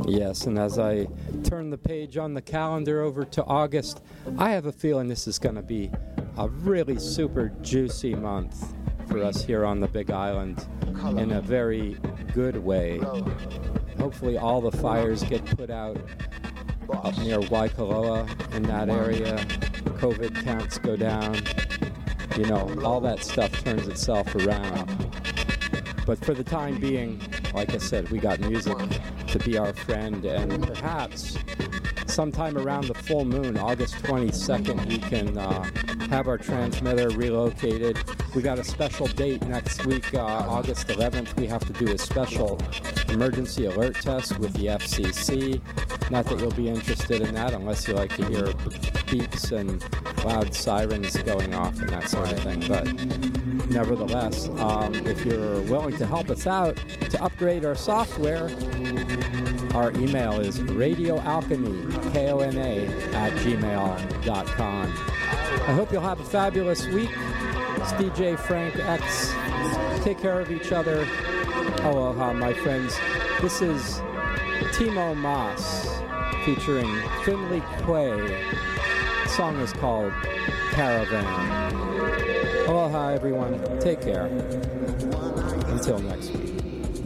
Yes, and as I turn the page on the calendar over to August, I have a feeling this is going to be a really super juicy month for us here on the Big Island in a very good way. Hopefully all the fires get put out up near Waikoloa in that area. COVID counts go down. You know, all that stuff turns itself around. But for the time being, like I said, we got music to be our friend, and perhaps sometime around the full moon, August 22nd, we can have our transmitter relocated. We got a special date next week, August 11th. We have to do a special emergency alert test with the FCC. Not that you'll be interested in that unless you like to hear beeps and loud sirens going off and that sort of thing. But nevertheless, if you're willing to help us out to upgrade our software, our email is radioalchemy@gmail.com. I hope you'll have a fabulous week. It's DJ Frank X. Take care of each other. Aloha, my friends. This is Timo Maas featuring Finley Quay. The song is called Caravan. Aloha, everyone. Take care. Until next week.